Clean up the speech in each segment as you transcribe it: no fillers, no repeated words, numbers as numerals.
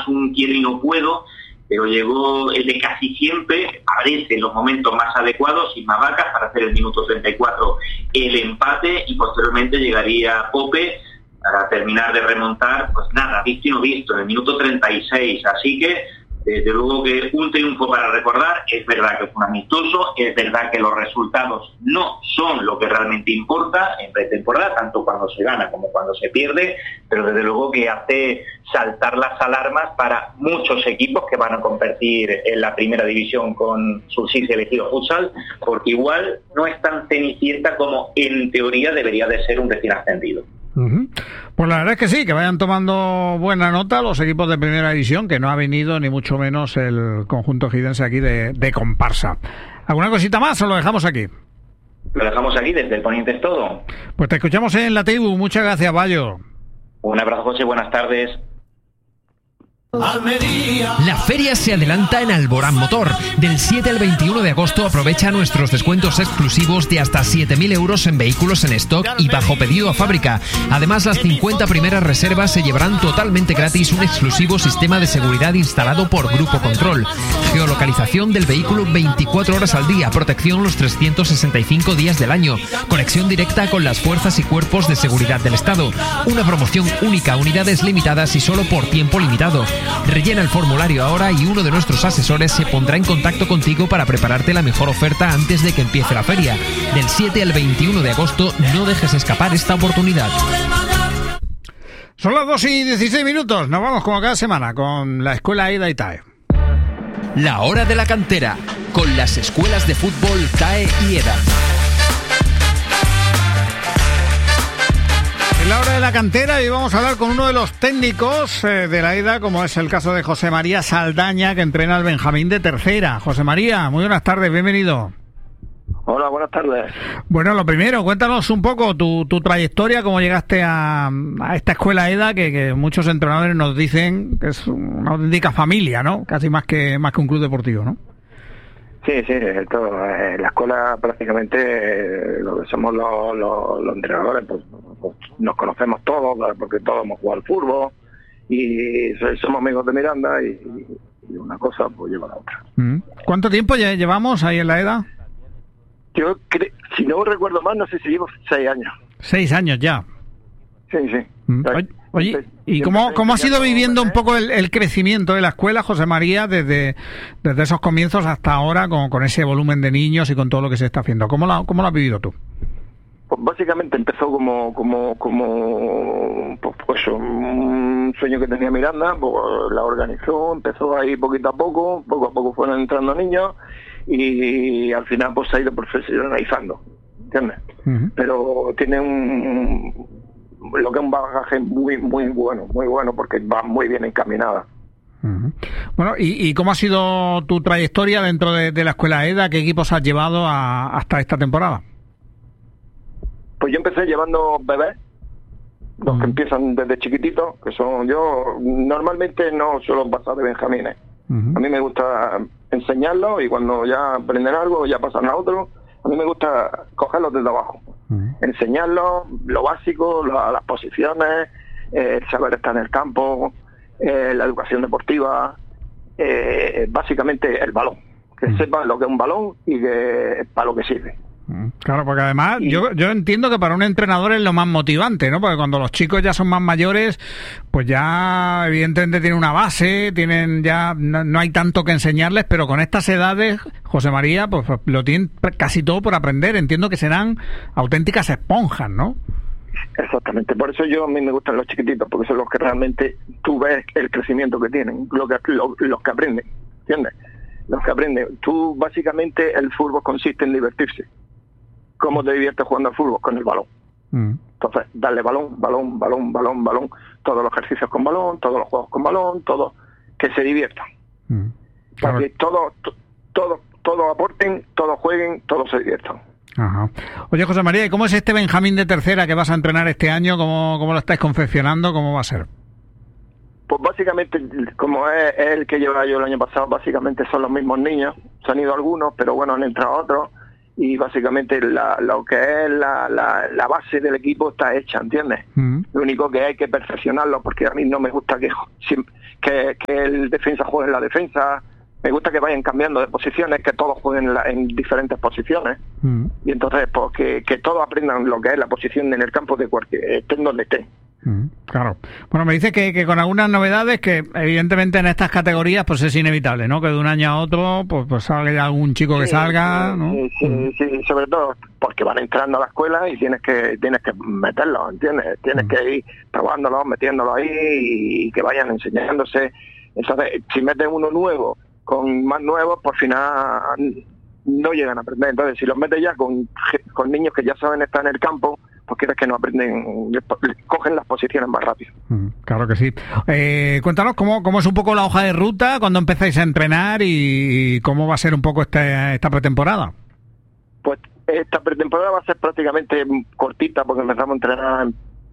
más un quiero y no puedo, pero llegó el de casi siempre, aparece en los momentos más adecuados, Isma Vacas, para hacer el minuto 34 el empate, y posteriormente llegaría Pope para terminar de remontar, pues nada, visto y no visto, en el minuto 36, así que desde luego que un triunfo para recordar. Es verdad que fue un amistoso, es verdad que los resultados no son lo que realmente importa en pretemporada, tanto cuando se gana como cuando se pierde, pero desde luego que hace saltar las alarmas para muchos equipos que van a competir en la primera división con su 6 elegido futsal, porque igual no es tan cenicienta como en teoría debería de ser un recién ascendido. Pues la verdad es que sí, que vayan tomando buena nota los equipos de primera división, que no ha venido ni mucho menos el conjunto jidense aquí de comparsa. ¿Alguna cosita más o lo dejamos aquí? Lo dejamos aquí, desde el Poniente es todo. Pues te escuchamos en la tribu. Muchas gracias, Bayo. Un abrazo, José, buenas tardes. La feria se adelanta en Alborán Motor. Del 7 al 21 de agosto aprovecha nuestros descuentos exclusivos de hasta 7.000 euros en vehículos en stock y bajo pedido a fábrica. Además, las 50 primeras reservas se llevarán totalmente gratis un exclusivo sistema de seguridad instalado por Grupo Control. Geolocalización del vehículo 24 horas al día, protección los 365 días del año, conexión directa con las fuerzas y cuerpos de seguridad del Estado. Una promoción única, unidades limitadas y solo por tiempo limitado. Rellena el formulario ahora y uno de nuestros asesores se pondrá en contacto contigo para prepararte la mejor oferta antes de que empiece la feria. Del 7 al 21 de agosto, no dejes escapar esta oportunidad. Son las 2:16. Nos vamos como cada semana con la Escuela Aida y TAE. La hora de la cantera, con las escuelas de fútbol TAE y EDA. En la hora de la cantera, y vamos a hablar con uno de los técnicos de la EDA, como es el caso de José María Saldaña, que entrena al Benjamín de tercera. José María, muy buenas tardes, bienvenido. Hola, buenas tardes. Bueno, lo primero, cuéntanos un poco tu trayectoria, cómo llegaste a esta escuela EDA, que muchos entrenadores nos dicen que es una auténtica familia, ¿no? Casi más que un club deportivo, ¿no? Sí, la escuela prácticamente lo que somos los entrenadores, pues nos conocemos todos, porque todos hemos jugado al fútbol y somos amigos de Miranda y una cosa pues lleva a la otra. ¿Cuánto tiempo ya llevamos ahí en la EDA? Yo si no recuerdo mal, no sé si llevo 6 años. 6 años ya. Sí. Oye, ¿y cómo has ido viviendo un poco el crecimiento de la escuela, José María, desde esos comienzos hasta ahora, con ese volumen de niños y con todo lo que se está haciendo? ¿Cómo lo has vivido tú? Pues básicamente empezó como pues un sueño que tenía Miranda, pues la organizó, empezó ahí poquito a poco fueron entrando niños y al final pues se ha ido profesionalizando, ¿entiendes? Pero tiene lo que es un bagaje muy bueno, porque va muy bien encaminada. Bueno, ¿y cómo ha sido tu trayectoria dentro de la escuela EDA? ¿Qué equipos has llevado hasta esta temporada? Pues yo empecé llevando bebés, los que empiezan desde chiquititos, que son yo, normalmente no suelo pasar de benjamines. A mí me gusta enseñarlos y cuando ya aprenden algo, ya pasan a otro. A mí me gusta cogerlos desde abajo, enseñarlos lo básico, las posiciones, el saber estar en el campo, la educación deportiva, básicamente el balón, que sepan lo que es un balón y para lo que sirve. Claro, porque además yo entiendo que para un entrenador es lo más motivante, ¿no? Porque cuando los chicos ya son más mayores, pues ya evidentemente tienen una base, no hay tanto que enseñarles, pero con estas edades, José María, pues lo tienen casi todo por aprender. Entiendo que serán auténticas esponjas, ¿no? Exactamente, por eso a mí me gustan los chiquititos, porque son los que realmente tú ves el crecimiento que tienen, los que aprenden, ¿entiendes? Los que aprenden. Tú, básicamente, el fútbol consiste en divertirse. ¿Cómo te diviertes jugando al fútbol? Con el balón. Entonces, darle balón, todos los ejercicios con balón, todos los juegos con balón, todo, que se diviertan. Para que todos aporten, todos jueguen, todos se diviertan. Ajá. Oye, José María, ¿y cómo es este Benjamín de tercera que vas a entrenar este año? ¿Cómo lo estáis confeccionando? ¿Cómo va a ser? Pues básicamente, como es el que llevaba yo el año pasado, básicamente son los mismos niños. Se han ido algunos, pero bueno, han entrado otros. y básicamente lo que es la base del equipo está hecha, ¿entiendes? Lo único que hay que perfeccionarlo, porque a mí no me gusta que el defensa juegue en la defensa, me gusta que vayan cambiando de posiciones, que todos jueguen en diferentes posiciones, y entonces pues que todos aprendan lo que es la posición en el campo de cualquier, estén donde estén. Claro. Bueno, me dice que con algunas novedades que evidentemente en estas categorías pues es inevitable, ¿no? Que de un año a otro pues salga algún chico que salga, ¿no? Sí, sobre todo porque van entrando a la escuela y tienes que meterlos, ¿entiendes? Tienes que ir probándolos, metiéndolos ahí y que vayan enseñándose. Entonces, si metes uno nuevo con más nuevos, por final no llegan a aprender. Entonces, si los metes ya con niños que ya saben estar en el campo, pues quieres que no aprenden, cogen las posiciones más rápido. Claro que sí. Cuéntanos cómo es un poco la hoja de ruta, cuando empezáis a entrenar y cómo va a ser un poco esta pretemporada. Pues esta pretemporada va a ser prácticamente cortita, porque empezamos a entrenar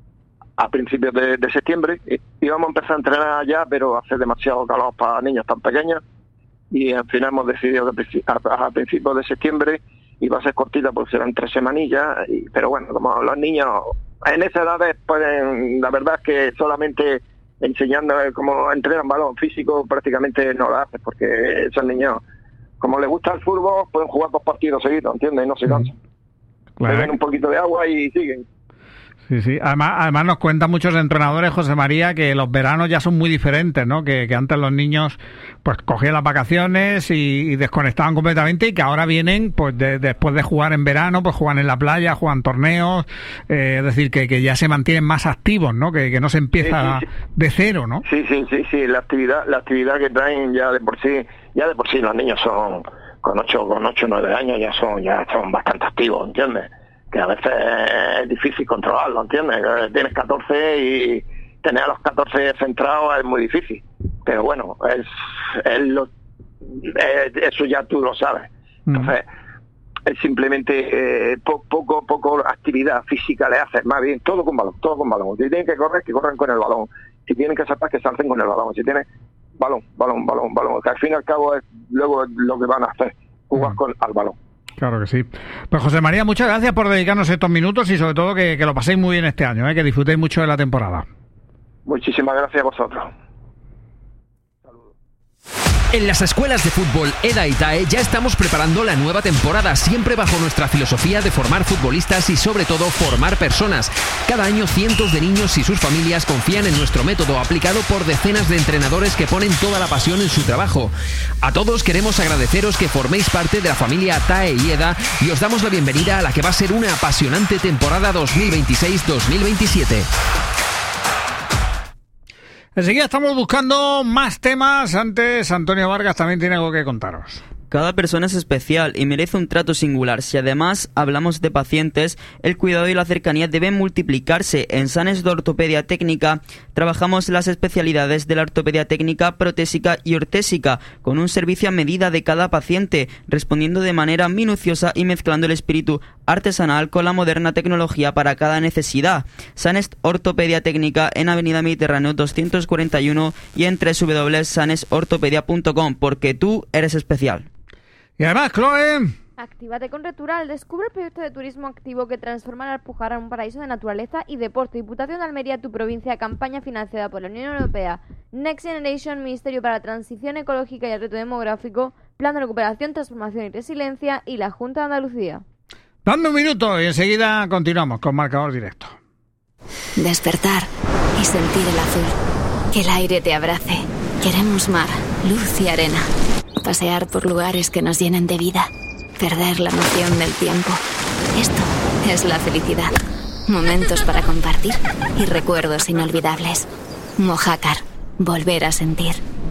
a principios de septiembre. Íbamos a empezar a entrenar ya, pero hace demasiado calor para niños tan pequeños, y al final hemos decidido que a principios de septiembre iba a ser cortita, porque serán 3 semanillas, pero bueno, como los niños en esa edad pueden, la verdad es que solamente enseñando cómo entrenan balón físico prácticamente no lo hacen, porque esos niños, como les gusta el fútbol, pueden jugar 2 partidos seguidos, ¿entiendes? Y no se cansan. Beben un poquito de agua y siguen. Sí. Además nos cuentan muchos entrenadores, José María, que los veranos ya son muy diferentes, ¿no? Que antes los niños pues cogían las vacaciones y desconectaban completamente, y que ahora vienen pues después de jugar en verano, pues juegan en la playa, juegan torneos, es decir, que ya se mantienen más activos, ¿no? Que no se empieza de cero, ¿no? Sí, la actividad que traen ya de por sí los niños son con 8 o 9 años ya son bastante activos, ¿entiendes? Que a veces es difícil controlarlo, ¿entiendes? Tienes 14 y tener a los 14 centrados es muy difícil. Pero bueno, eso ya tú lo sabes. Entonces, es simplemente poco actividad física le haces, más bien todo con balón. Si tienen que correr, que corran con el balón. Si tienen que saltar, que salten con el balón. Si tienen balón. Que al fin y al cabo es luego lo que van a hacer, jugar al balón. Claro que sí. Pues José María, muchas gracias por dedicarnos estos minutos y sobre todo que lo paséis muy bien este año, que disfrutéis mucho de la temporada. Muchísimas gracias a vosotros. En las escuelas de fútbol EDA y TAE ya estamos preparando la nueva temporada, siempre bajo nuestra filosofía de formar futbolistas y sobre todo formar personas. Cada año cientos de niños y sus familias confían en nuestro método, aplicado por decenas de entrenadores que ponen toda la pasión en su trabajo. A todos queremos agradeceros que forméis parte de la familia TAE y EDA y os damos la bienvenida a la que va a ser una apasionante temporada 2026-2027. Enseguida estamos buscando más temas. Antes, Antonio Vargas también tiene algo que contaros. Cada persona es especial y merece un trato singular. Si además hablamos de pacientes, el cuidado y la cercanía deben multiplicarse. En Sanes de Ortopedia Técnica trabajamos las especialidades de la ortopedia técnica, protésica y ortésica, con un servicio a medida de cada paciente, respondiendo de manera minuciosa y mezclando el espíritu artesanal con la moderna tecnología para cada necesidad. Sanes Ortopedia Técnica en Avenida Mediterráneo 241 y en www.sanesortopedia.com, porque tú eres especial. Y además, Chloe... Actívate con Retural. Descubre el proyecto de turismo activo que transforma la Alpujarra en un paraíso de naturaleza y deporte. Diputación de Almería, tu provincia. Campaña financiada por la Unión Europea. Next Generation, Ministerio para la Transición Ecológica y el Reto Demográfico, Plan de Recuperación, Transformación y Resiliencia y la Junta de Andalucía. Dame un minuto y enseguida continuamos con Marcador Directo. Despertar y sentir el azul. Que el aire te abrace. Queremos mar, luz y arena. Pasear por lugares que nos llenen de vida. Perder la noción del tiempo. Esto es la felicidad. Momentos para compartir y recuerdos inolvidables. Mojácar. Volver a sentir.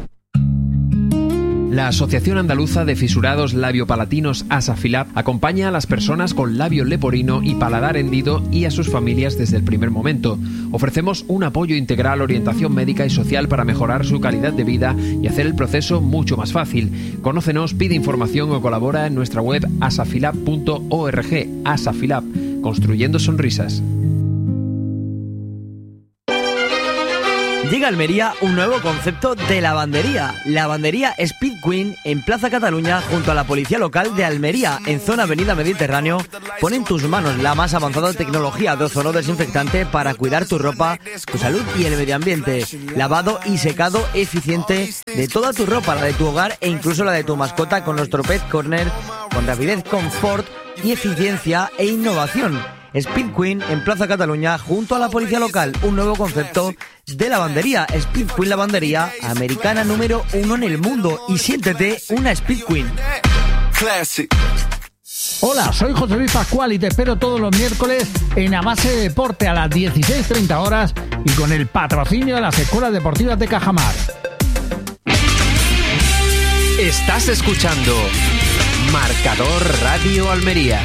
La Asociación Andaluza de Fisurados Labiopalatinos ASAFILAB acompaña a las personas con labio leporino y paladar hendido y a sus familias desde el primer momento. Ofrecemos un apoyo integral, orientación médica y social para mejorar su calidad de vida y hacer el proceso mucho más fácil. Conócenos, pide información o colabora en nuestra web asafilab.org. ASAFILAB, construyendo sonrisas. Llega a Almería un nuevo concepto de lavandería. Lavandería Speed Queen en Plaza Cataluña junto a la policía local de Almería, en zona Avenida Mediterráneo. Pon en tus manos la más avanzada tecnología de ozono desinfectante para cuidar tu ropa, tu salud y el medio ambiente. Lavado y secado eficiente de toda tu ropa, la de tu hogar e incluso la de tu mascota con nuestro Pet Corner, con rapidez, confort y eficiencia e innovación. Speed Queen en Plaza Cataluña junto a la policía local, un nuevo concepto de lavandería. Speed Queen Lavandería, americana número 1 en el mundo, y siéntete una Speed Queen. Hola, soy José Luis Pascual y te espero todos los miércoles en A Base de Deporte a las 16:30 horas y con el patrocinio de las Escuelas Deportivas de Cajamar. Estás escuchando Marcador Radio Almería.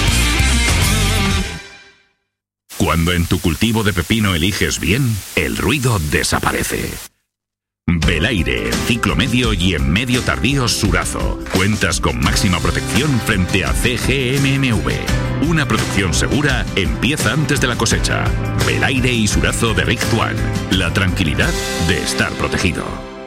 Cuando en tu cultivo de pepino eliges bien, el ruido desaparece. Belaire, en ciclo medio y en medio tardío Surazo. Cuentas con máxima protección frente a CGMMV. Una producción segura empieza antes de la cosecha. Belaire y Surazo de Rick Tuan. La tranquilidad de estar protegido.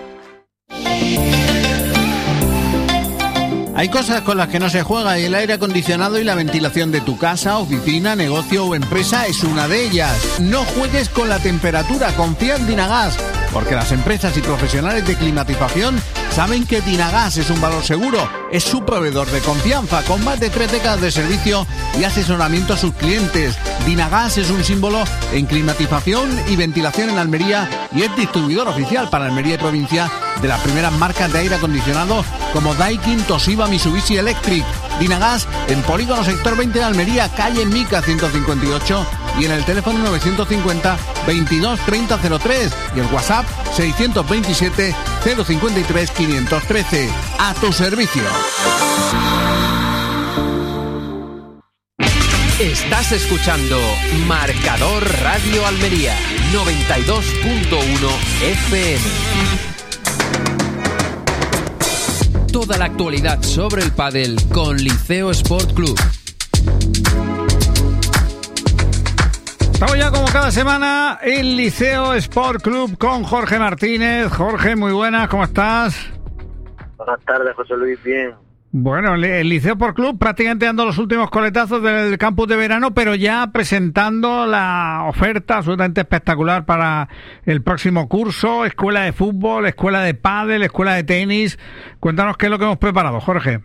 Hay cosas con las que no se juega y el aire acondicionado y la ventilación de tu casa, oficina, negocio o empresa es una de ellas. No juegues con la temperatura, confía en Dinagas, porque las empresas y profesionales de climatización saben que Dinagas es un valor seguro. Es su proveedor de confianza, con más de 3 décadas de servicio y asesoramiento a sus clientes. Dinagas es un símbolo en climatización y ventilación en Almería y es distribuidor oficial para Almería y provincia de las primeras marcas de aire acondicionado como Daikin, Toshiba, Mitsubishi Electric. Dinagas en Polígono Sector 20 de Almería, calle Mica 158 y en el teléfono 950 22 30 03 y el WhatsApp 627 053 513. A tu servicio. Estás escuchando Marcador Radio Almería 92.1 FM. Toda la actualidad sobre el pádel con Liceo Sport Club. Estamos ya como cada semana en Liceo Sport Club con Jorge Martínez. Jorge, muy buenas, ¿cómo estás? Buenas tardes, José Luis, bien. Bueno, el Liceo Sport Club prácticamente dando los últimos coletazos del campus de verano, pero ya presentando la oferta absolutamente espectacular para el próximo curso, escuela de fútbol, escuela de pádel, escuela de tenis. Cuéntanos qué es lo que hemos preparado, Jorge.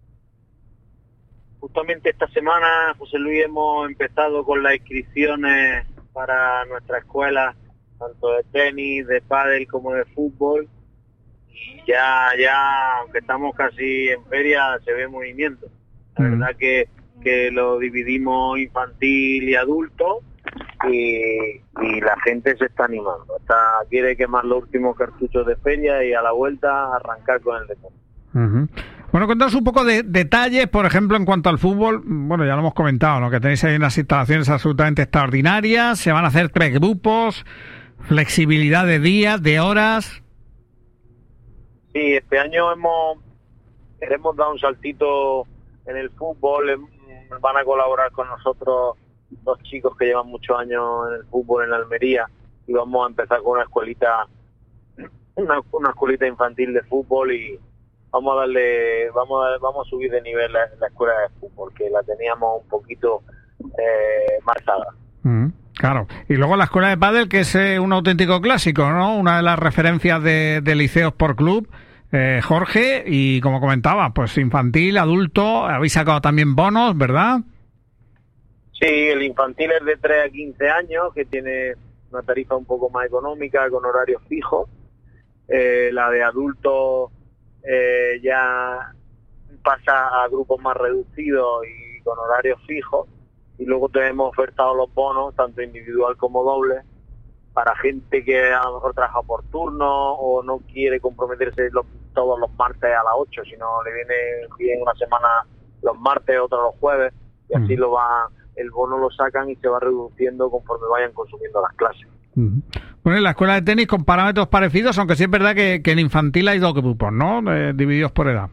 Justamente esta semana, José Luis, hemos empezado con las inscripciones para nuestra escuela, tanto de tenis, de pádel como de fútbol. Y ya, aunque estamos casi en feria, se ve movimiento. La verdad que lo dividimos infantil y adulto y la gente se está animando. Quiere quemar los últimos cartuchos de feria y a la vuelta arrancar con el deporte. Uh-huh. Bueno, cuéntanos un poco de detalles, por ejemplo, en cuanto al fútbol. Bueno, ya lo hemos comentado, ¿no? Que tenéis ahí unas instalaciones absolutamente extraordinarias, se van a hacer 3 grupos, flexibilidad de días, de horas. Sí, este año queremos dar un saltito en el fútbol. Van a colaborar con nosotros 2 chicos que llevan muchos años en el fútbol en la Almería y vamos a empezar con una escuelita infantil de fútbol y vamos a subir de nivel la escuela de fútbol, que la teníamos un poquito marcada. Claro, y luego la escuela de pádel, que es un auténtico clásico, ¿no? Una de las referencias de Liceo Sport Club, Jorge, y como comentaba, pues infantil, adulto, habéis sacado también bonos, ¿verdad? Sí, el infantil es de 3 a 15 años, que tiene una tarifa un poco más económica, con horarios fijos. La de adultos ya pasa a grupos más reducidos y con horarios fijos. Y luego tenemos ofertado los bonos, tanto individual como doble, para gente que a lo mejor trabaja por turno o no quiere comprometerse todos los martes a las 8, sino le viene bien una semana los martes, otra los jueves, y así el bono lo sacan y se va reduciendo conforme vayan consumiendo las clases. Bueno, en la escuela de tenis con parámetros parecidos, aunque sí es verdad que en infantil hay 2 grupos, ¿no? Divididos por edad.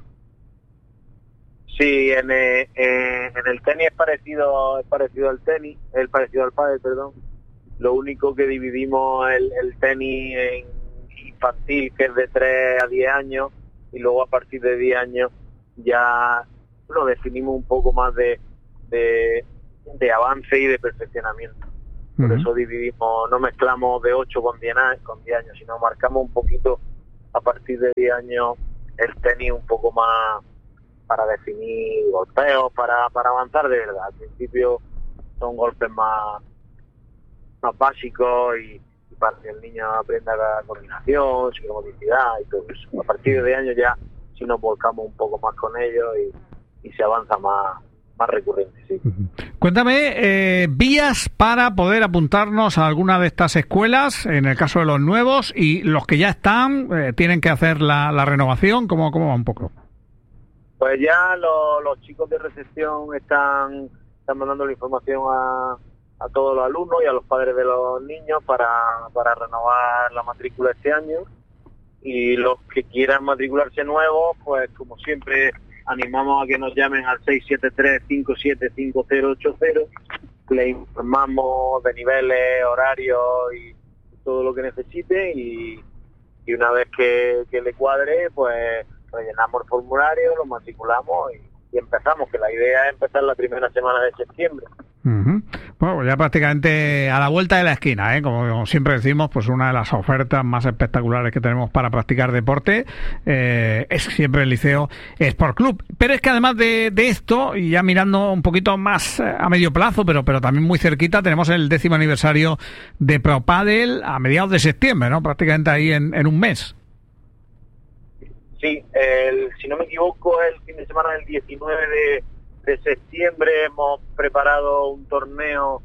Sí, en el tenis es parecido al pádel, perdón. Lo único que dividimos el tenis en infantil, que es de 3 a 10 años, y luego a partir de 10 años ya lo definimos un poco más de avance y de perfeccionamiento. Por eso dividimos, no mezclamos de 8 con 10 años, sino marcamos un poquito a partir de 10 años el tenis un poco más para definir golpeos, para avanzar de verdad. Al principio son golpes más básicos y para que el niño aprenda la coordinación, psicomotricidad y todo eso. A partir de 10 años ya sí nos volcamos un poco más con ellos y se avanza más recurrente, sí. Cuéntame, vías para poder apuntarnos a alguna de estas escuelas, en el caso de los nuevos, y los que ya están, tienen que hacer la renovación, ¿cómo va un poco? Pues ya los chicos de recepción están mandando la información a todos los alumnos y a los padres de los niños para renovar la matrícula este año, y los que quieran matricularse nuevos, pues como siempre animamos a que nos llamen al 673-575080, le informamos de niveles, horarios y todo lo que necesite, y una vez que le cuadre, pues rellenamos el formulario, lo matriculamos y empezamos, que la idea es empezar la primera semana de septiembre. Bueno, ya prácticamente a la vuelta de la esquina, como siempre decimos, pues una de las ofertas más espectaculares que tenemos para practicar deporte es siempre el Liceo Sport Club. Pero es que además de esto, y ya mirando un poquito más a medio plazo, pero también muy cerquita, tenemos el 10º aniversario de ProPadel a mediados de septiembre, ¿no? Prácticamente ahí en un mes. Sí, si no me equivoco, el fin de semana del 19 de septiembre hemos preparado un torneo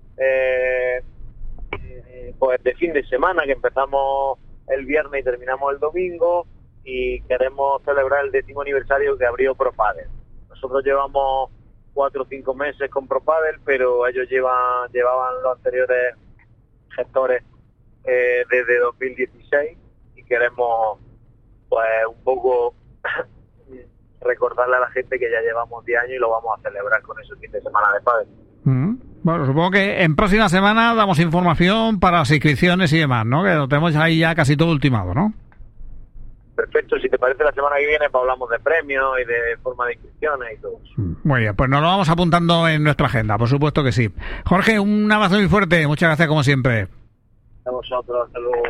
pues de fin de semana, que empezamos el viernes y terminamos el domingo, y queremos celebrar el 10º aniversario que abrió ProPadel. Nosotros llevamos 4 o 5 meses con ProPadel, pero ellos llevaban los anteriores gestores desde 2016, y queremos pues un poco recordarle a la gente que ya llevamos 10 años y lo vamos a celebrar con ese fin de semana de pádel. Bueno, supongo que en próxima semana damos información para las inscripciones y demás, ¿no? Que lo tenemos ahí ya casi todo ultimado, ¿no? Perfecto, si te parece la semana que viene pues hablamos de premios y de forma de inscripciones y todo eso. Muy bien, pues nos lo vamos apuntando en nuestra agenda, por supuesto que sí. Jorge, un abrazo muy fuerte, muchas gracias como siempre. A vosotros, hasta luego.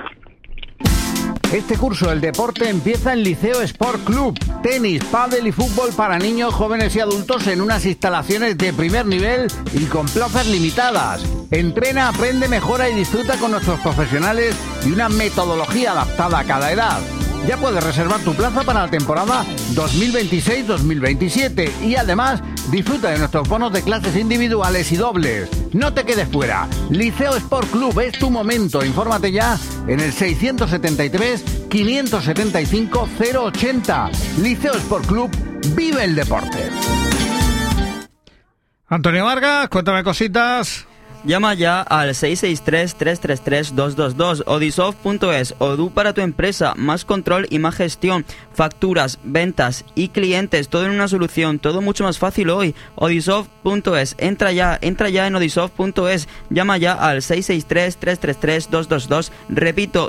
Este curso del deporte empieza en Liceo Sport Club. Tenis, pádel y fútbol para niños, jóvenes y adultos en unas instalaciones de primer nivel y con plazas limitadas. Entrena, aprende, mejora y disfruta con nuestros profesionales y una metodología adaptada a cada edad. Ya puedes reservar tu plaza para la temporada 2026-2027 y además disfruta de nuestros bonos de clases individuales y dobles. No te quedes fuera. Liceo Sport Club es tu momento. Infórmate ya en el 673-575-080. Liceo Sport Club, vive el deporte. Antonio Vargas, cuéntame cositas. Llama ya al 663-333-222, Odisoft.es, Odoo para tu empresa, más control y más gestión, facturas, ventas y clientes, todo en una solución, todo mucho más fácil hoy. Odisoft.es, entra ya en Odisoft.es, llama ya al 663-333-222, repito,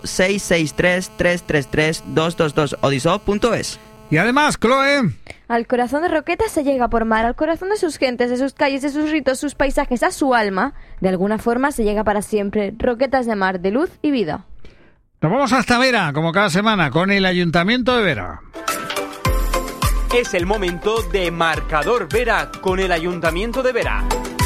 663-333-222, Odisoft.es. Y además, Chloe, al corazón de Roquetas se llega por mar, al corazón de sus gentes, de sus calles, de sus ritos, sus paisajes, a su alma. De alguna forma se llega para siempre. Roquetas de mar, de luz y vida. Nos vamos hasta Vera, como cada semana, con el Ayuntamiento de Vera. Es el momento de Marcador Vera con el Ayuntamiento de Vera.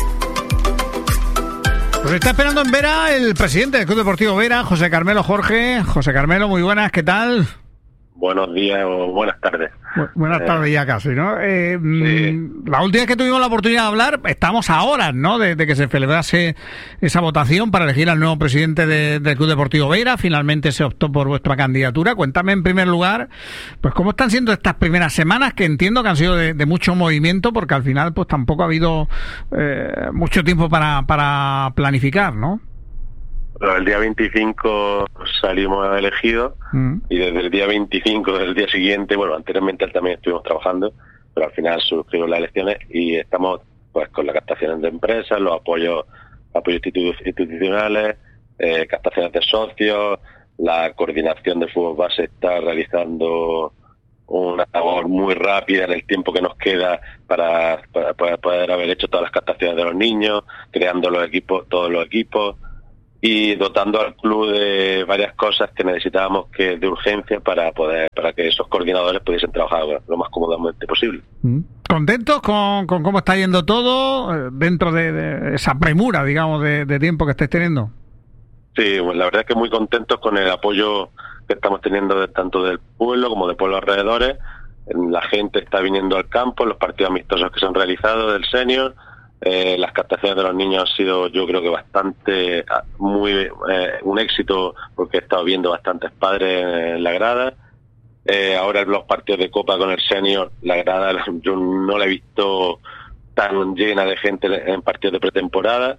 Pues está esperando en Vera el presidente del Club Deportivo Vera, José Carmelo Jorge. José Carmelo, muy buenas, ¿qué tal? Buenos días o buenas tardes. Buenas tardes ya casi, ¿no? Sí. La última vez que tuvimos la oportunidad de hablar, estamos a horas, ¿no? De que se celebrase esa votación para elegir al nuevo presidente del Club Deportivo Vera. Finalmente se optó por vuestra candidatura. Cuéntame en primer lugar, pues cómo están siendo estas primeras semanas, que entiendo que han sido de mucho movimiento, porque al final pues tampoco ha habido mucho tiempo para planificar, ¿no? El día 25 salimos elegidos y desde el día 25 del día siguiente, bueno, anteriormente también estuvimos trabajando, pero al final surgieron las elecciones y estamos pues con las captaciones de empresas, los apoyos apoyos institucionales, captaciones de socios, la coordinación de fútbol base está realizando una labor muy rápida en el tiempo que nos queda para poder haber hecho todas las captaciones de los niños, creando todos los equipos y dotando al club de varias cosas que necesitábamos de urgencia para que esos coordinadores pudiesen trabajar lo más cómodamente posible. ¿Contentos con cómo está yendo todo dentro de esa premura, digamos, de tiempo que estáis teniendo? Sí, pues la verdad es que muy contentos con el apoyo que estamos teniendo tanto del pueblo como de pueblos alrededores. La gente está viniendo al campo, los partidos amistosos que se han realizado del senior, las captaciones de los niños han sido, yo creo que bastante, un éxito, porque he estado viendo bastantes padres en la grada. Ahora los partidos de Copa con el senior, la grada yo no la he visto tan llena de gente en partidos de pretemporada.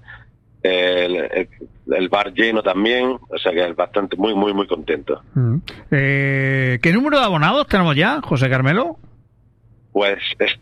El bar lleno también, o sea que es bastante, muy contento. ¿Qué número de abonados tenemos ya, José Carmelo? Pues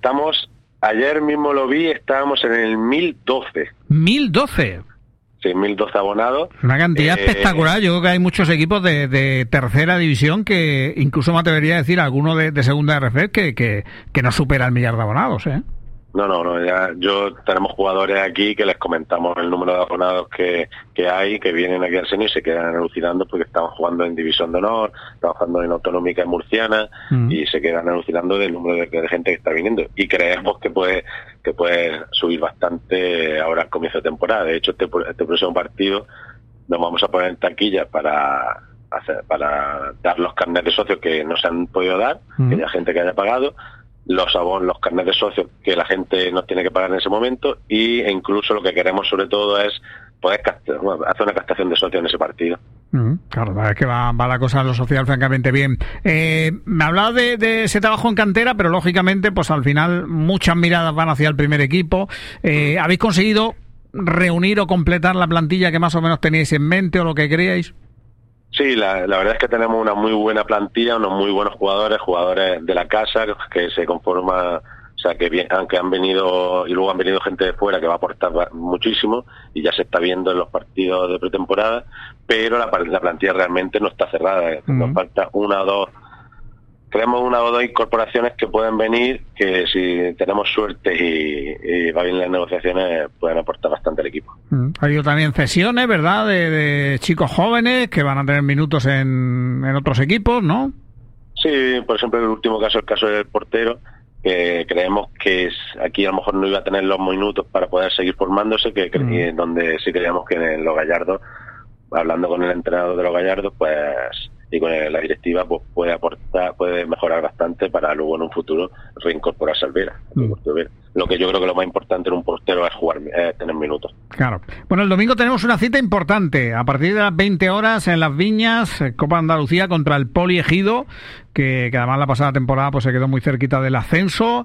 ayer mismo lo vi, estábamos en el 1012. ¿1012? Sí, 1012 abonados. Una cantidad espectacular. Yo creo que hay muchos equipos de tercera división que incluso me atrevería a decir algunos de segunda RF que no supera el 1.000.000 de abonados, ¿eh? No, tenemos jugadores aquí que les comentamos el número de abonados que hay, que vienen aquí al senior y se quedan alucinando porque estamos jugando en División de Honor, estamos jugando en Autonómica y Murciana y se quedan alucinando del número de gente que está viniendo y creemos que puede subir bastante ahora al comienzo de temporada. De hecho, este próximo partido nos vamos a poner en taquilla para dar los carnets de socios que no se han podido dar, que haya gente que haya pagado, los carnets de socios que la gente nos tiene que pagar en ese momento e incluso lo que queremos sobre todo es poder hacer una captación de socios en ese partido. Claro, es que va la cosa en lo social francamente bien. Me hablaba de ese trabajo en cantera, pero lógicamente pues al final muchas miradas van hacia el primer equipo. ¿Habéis conseguido reunir o completar la plantilla que más o menos teníais en mente o lo que queríais? Sí, la verdad es que tenemos una muy buena plantilla, unos muy buenos jugadores de la casa, que se conforma, o sea, aunque han venido y luego han venido gente de fuera que va a aportar muchísimo y ya se está viendo en los partidos de pretemporada, pero la plantilla realmente no está cerrada, nos falta creemos una o dos incorporaciones que pueden venir, que si tenemos suerte y va bien las negociaciones, pueden aportar bastante al equipo. Ha habido también cesiones, ¿verdad?, de chicos jóvenes que van a tener minutos en otros equipos, ¿no? Sí, por ejemplo, el caso del portero, que creemos que aquí a lo mejor no iba a tener los minutos para poder seguir formándose, donde sí creíamos que en los Gallardos, hablando con el entrenador de los Gallardos, pues y con la directiva pues puede mejorar bastante para luego en un futuro reincorporarse al Vera. Lo que yo creo que lo más importante en un portero es tener minutos. Claro. Bueno, el domingo tenemos una cita importante. A partir de las 20 horas en Las Viñas, Copa Andalucía contra el Poli Ejido, que además la pasada temporada pues se quedó muy cerquita del ascenso.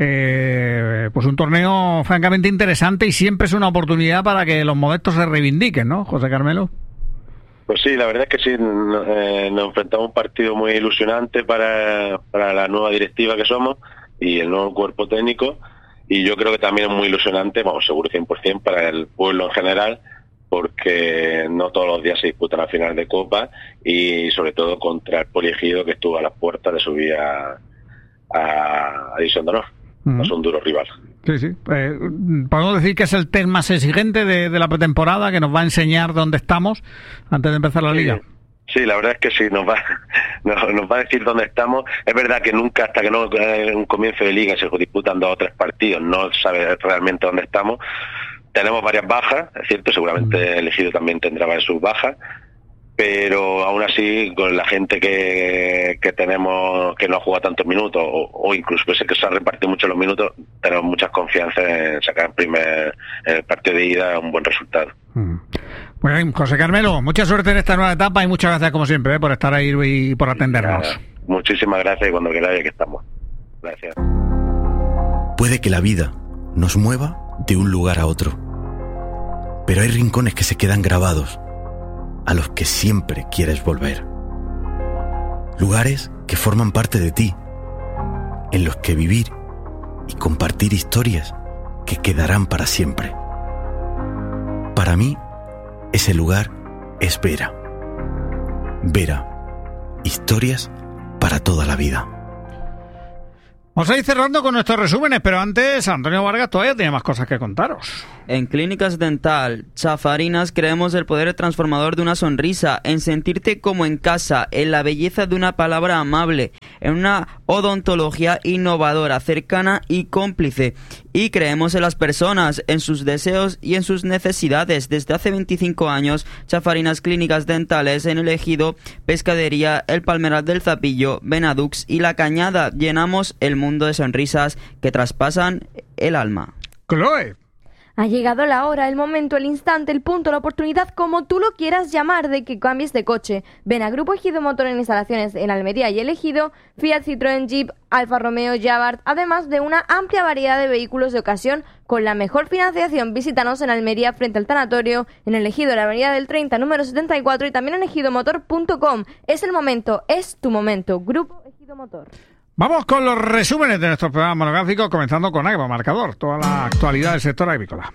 Pues un torneo francamente interesante y siempre es una oportunidad para que los modestos se reivindiquen, ¿no, José Carmelo? Pues sí, la verdad es que sí, nos enfrentamos a un partido muy ilusionante para la nueva directiva que somos y el nuevo cuerpo técnico, y yo creo que también es muy ilusionante, seguro 100% para el pueblo en general, porque no todos los días se disputa la final de Copa y sobre todo contra el Poli Ejido, que estuvo a las puertas de subir a División de Honor. Es un duro rival. Sí. Podemos decir que es el test más exigente de la pretemporada, que nos va a enseñar dónde estamos antes de empezar la liga. Sí, la verdad es que sí, nos va a decir dónde estamos. Es verdad que nunca, hasta que no hay un comienzo de liga, se disputan 2 o 3 partidos, no sabe realmente dónde estamos. Tenemos varias bajas, es cierto, seguramente el Ejido también tendrá varias sus bajas, pero aún así con la gente que tenemos que no ha jugado tantos minutos o incluso que se ha repartido mucho los minutos, tenemos mucha confianza en sacar en el partido de ida un buen resultado. Muy bien, José Carmelo, mucha suerte en esta nueva etapa y muchas gracias como siempre por estar ahí y por atendernos. Muchísimas gracias y cuando queráis aquí estamos. Gracias. Puede que la vida nos mueva de un lugar a otro, pero hay rincones que se quedan grabados, a los que siempre quieres volver. Lugares que forman parte de ti, en los que vivir y compartir historias que quedarán para siempre. Para mí, ese lugar es Vera. Vera, historias para toda la vida. Vamos a ir cerrando con nuestros resúmenes, pero antes Antonio Vargas todavía tiene más cosas que contaros. En Clínicas Dental Chafarinas creemos el poder transformador de una sonrisa, en sentirte como en casa, en la belleza de una palabra amable, en una odontología innovadora, cercana y cómplice. Y creemos en las personas, en sus deseos y en sus necesidades. Desde hace 25 años, Chafarinas Clínicas Dentales en el Ejido, Pescadería, El Palmeral del Zapillo, Benadux y La Cañada. Llenamos el mundo de sonrisas que traspasan el alma. Chloe. Ha llegado la hora, el momento, el instante, el punto, la oportunidad, como tú lo quieras llamar, de que cambies de coche. Ven a Grupo Ejido Motor en instalaciones en Almería y El Ejido, Fiat, Citroën, Jeep, Alfa Romeo, Jaguar, además de una amplia variedad de vehículos de ocasión con la mejor financiación. Visítanos en Almería frente al tanatorio, en El Ejido, en la avenida del 30, número 74 y también en ejidomotor.com. Es el momento, es tu momento. Grupo Ejido Motor. Vamos con los resúmenes de nuestro programa monográfico, comenzando con Agromarcador, toda la actualidad del sector agrícola.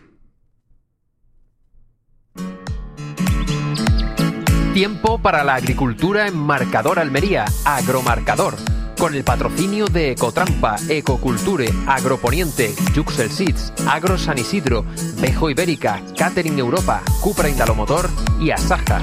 Tiempo para la agricultura en Marcador Almería, Agromarcador, con el patrocinio de Ecotrampa, Ecoculture, Agroponiente, Juxel Seeds, Agro San Isidro, Bejo Ibérica, Catering Europa, Cupra Indalomotor y Asaja.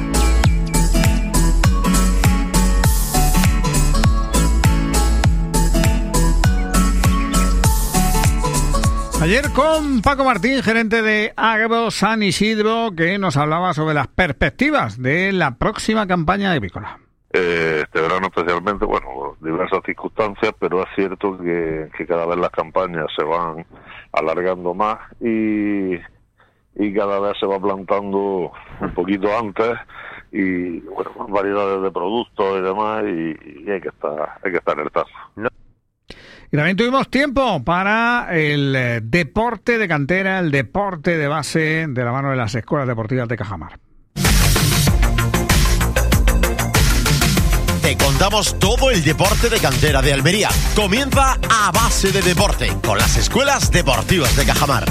Ayer con Paco Martín, gerente de Agro San Isidro, que nos hablaba sobre las perspectivas de la próxima campaña agrícola. Este verano especialmente, bueno, por diversas circunstancias, pero es cierto que cada vez las campañas se van alargando más y cada vez se va plantando un poquito antes y, bueno, más variedades de productos y demás y hay que estar alertados. Y también tuvimos tiempo para el deporte de cantera, el deporte de base de la mano de las escuelas deportivas de Cajamar. Te contamos todo el deporte de cantera de Almería. Comienza A Base de Deporte con las escuelas deportivas de Cajamar.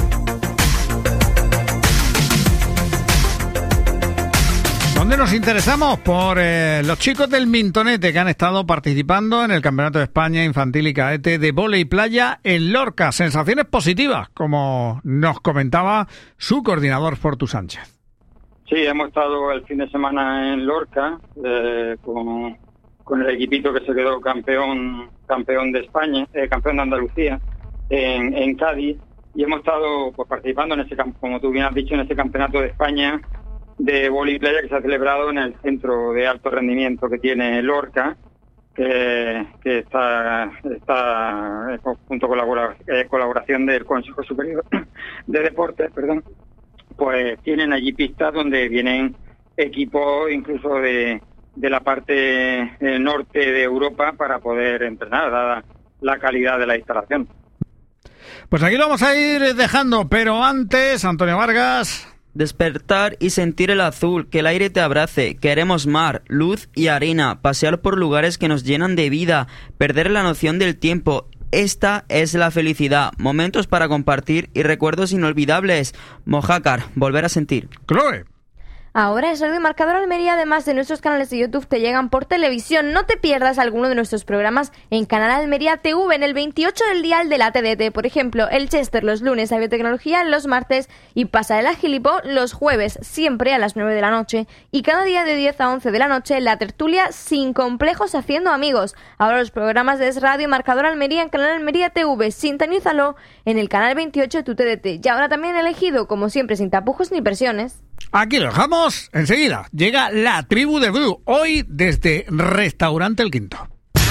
¿Dónde nos interesamos? Por los chicos del Mintonete que han estado participando en el Campeonato de España Infantil y Cadete de Vóley Playa en Lorca. Sensaciones positivas, como nos comentaba su coordinador Fortu Sánchez. Sí, hemos estado el fin de semana en Lorca con el equipito que se quedó campeón de España, campeón de Andalucía en Cádiz, y hemos estado pues participando en ese, como tú bien has dicho, en ese Campeonato de España de vóley playa que se ha celebrado en el centro de alto rendimiento que tiene Lorca, que está junto con la colaboración del Consejo Superior de Deportes, pues tienen allí pistas donde vienen equipos incluso de la parte norte de Europa para poder entrenar, dada la calidad de la instalación. Pues aquí lo vamos a ir dejando, pero antes, Antonio Vargas. Despertar y sentir el azul, que el aire te abrace. Queremos mar, luz y arena, pasear por lugares que nos llenan de vida, perder la noción del tiempo. Esta es la felicidad, momentos para compartir y recuerdos inolvidables. Mojácar, volver a sentir. Chloe. Ahora es Radio Marcador Almería, además de nuestros canales de YouTube, te llegan por televisión. No te pierdas alguno de nuestros programas en Canal Almería TV, en el 28 del dial de la TDT. Por ejemplo, el Chester los lunes, la biotecnología los martes y Pasarela Gilipo los jueves, siempre a las 9 de la noche. Y cada día de 10 a 11 de la noche, la tertulia Sin Complejos Haciendo Amigos. Ahora los programas de Radio Marcador Almería en Canal Almería TV. Sintonízalo en el canal 28 de tu TDT. Y ahora también elegido, como siempre, sin tapujos ni presiones. Aquí lo dejamos. Enseguida llega la tribu de Bru, hoy desde Restaurante El Quinto.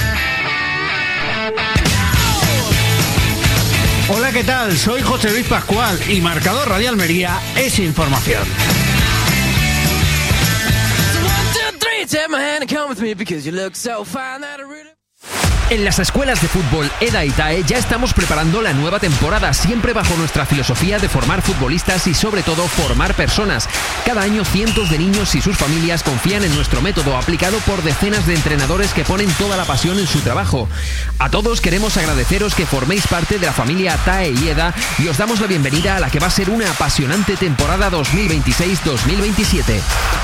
Hola, ¿qué tal? Soy José Luis Pascual y Marcador Radio Almería es información. En las escuelas de fútbol EDA y TAE ya estamos preparando la nueva temporada, siempre bajo nuestra filosofía de formar futbolistas y sobre todo formar personas. Cada año cientos de niños y sus familias confían en nuestro método, aplicado por decenas de entrenadores que ponen toda la pasión en su trabajo. A todos queremos agradeceros que forméis parte de la familia TAE y EDA y os damos la bienvenida a la que va a ser una apasionante temporada 2026-2027.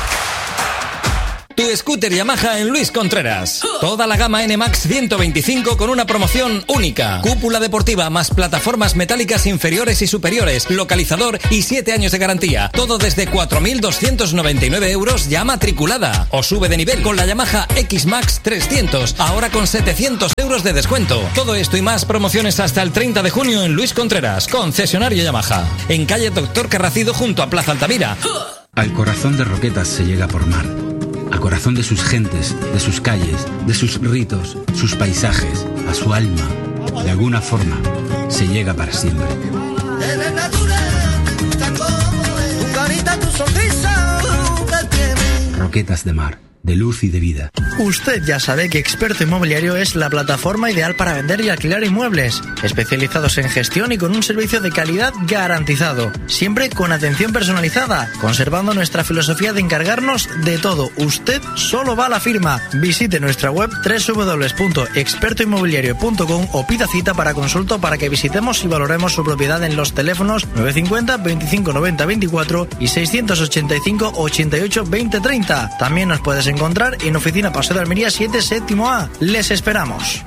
Tu scooter Yamaha en Luis Contreras. Toda la gama NMAX 125 con una promoción única. Cúpula deportiva más plataformas metálicas inferiores y superiores, localizador y 7 años de garantía. Todo desde 4.299 euros ya matriculada. O sube de nivel con la Yamaha X-Max 300, ahora con 700 euros de descuento. Todo esto y más promociones hasta el 30 de junio en Luis Contreras, concesionario Yamaha. En calle Doctor Carracido junto a Plaza Altamira. Al corazón de Roquetas se llega por mar. Al corazón de sus gentes, de sus calles, de sus ritos, sus paisajes, a su alma. De alguna forma, se llega para siempre. Roquetas de mar, de luz y de vida. Usted ya sabe que Experto Inmobiliario es la plataforma ideal para vender y alquilar inmuebles, especializados en gestión y con un servicio de calidad garantizado, siempre con atención personalizada, conservando nuestra filosofía de encargarnos de todo. Usted solo va a la firma. Visite nuestra web www.expertoinmobiliario.com o pida cita para consulta para que visitemos y valoremos su propiedad en los teléfonos 950 25 90 24 y 685 88 20 30. También nos puedes encontrar en Oficina Paseo de Almería 7, séptimo A. Les esperamos.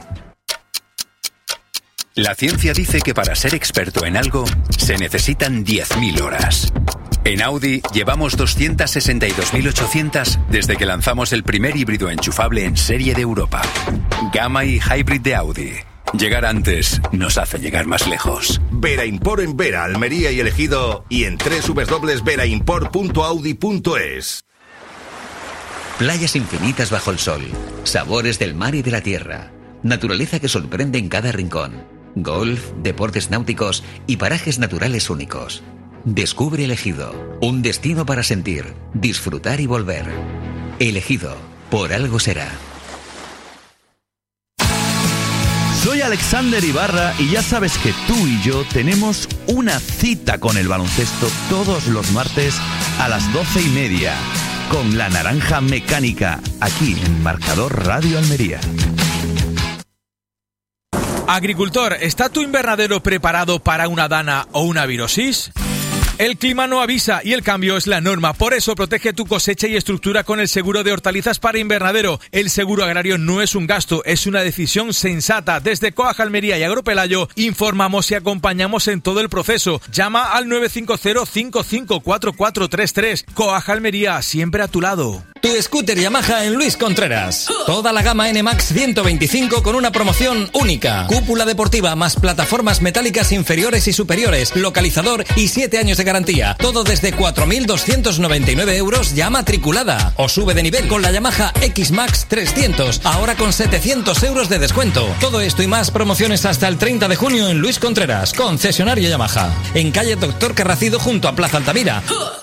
La ciencia dice que para ser experto en algo se necesitan 10.000 horas. En Audi llevamos 262.800 desde que lanzamos el primer híbrido enchufable en serie de Europa. Gamma y Hybrid de Audi. Llegar antes nos hace llegar más lejos. Vera Import en Vera, Almería y El Ejido y en www.veraimport.audi.es. Playas infinitas bajo el sol, sabores del mar y de la tierra, naturaleza que sorprende en cada rincón, golf, deportes náuticos y parajes naturales únicos. Descubre El Ejido, un destino para sentir, disfrutar y volver. El Ejido, por algo será. Soy Alexander Ibarra y ya sabes que tú y yo tenemos una cita con el baloncesto todos los martes a las 12:30. Con La Naranja Mecánica, aquí en Marcador Radio Almería. Agricultor, ¿está tu invernadero preparado para una dana o una virosis? El clima no avisa y el cambio es la norma. Por eso protege tu cosecha y estructura con el seguro de hortalizas para invernadero. El seguro agrario no es un gasto, es una decisión sensata. Desde Coag Almería y Agropelayo informamos y acompañamos en todo el proceso. Llama al 950-554433. Coag Almería, siempre a tu lado. Tu scooter Yamaha en Luis Contreras. Toda la gama NMAX 125 con una promoción única. Cúpula deportiva más plataformas metálicas inferiores y superiores, localizador y 7 años de garantía. Todo desde 4.299 euros ya matriculada. O sube de nivel con la Yamaha X-Max 300, ahora con 700 euros de descuento. Todo esto y más promociones hasta el 30 de junio en Luis Contreras, concesionario Yamaha. En calle Doctor Carracido junto a Plaza Altamira.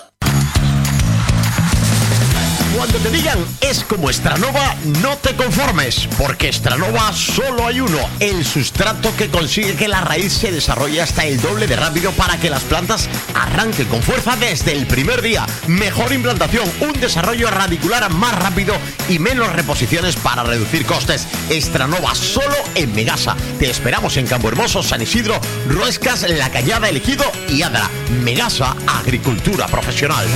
Cuando te digan es como Stranova, no te conformes, porque Stranova solo hay uno, el sustrato que consigue que la raíz se desarrolle hasta el doble de rápido para que las plantas arranquen con fuerza desde el primer día. Mejor implantación, un desarrollo radicular más rápido y menos reposiciones para reducir costes. Stranova solo en Megasa. Te esperamos en Campo Hermoso, San Isidro, Ruescas, La Cañada, El Ejido y Adra. Megasa, agricultura profesional.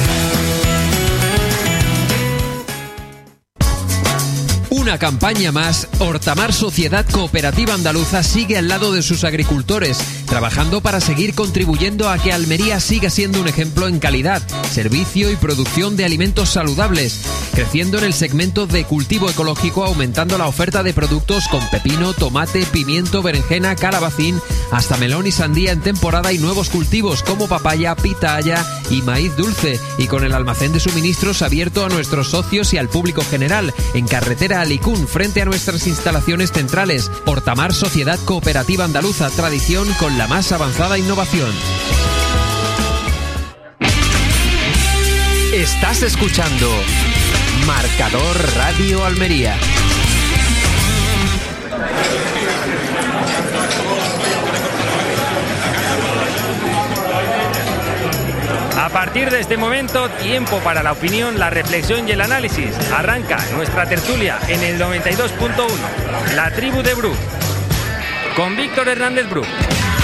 Una campaña más, Hortamar Sociedad Cooperativa Andaluza sigue al lado de sus agricultores, trabajando para seguir contribuyendo a que Almería siga siendo un ejemplo en calidad, servicio y producción de alimentos saludables, creciendo en el segmento de cultivo ecológico, aumentando la oferta de productos con pepino, tomate, pimiento, berenjena, calabacín, hasta melón y sandía en temporada y nuevos cultivos como papaya, pitaya y maíz dulce, y con el almacén de suministros abierto a nuestros socios y al público general, en carretera Alicún, frente a nuestras instalaciones centrales. Hortamar Sociedad Cooperativa Andaluza, tradición con la más avanzada innovación. Estás escuchando Marcador Radio Almería. partir de este momento, tiempo para la opinión, la reflexión y el análisis. Arranca nuestra tertulia en el 92.1, La Tribu de Bru, con Víctor Hernández Bru.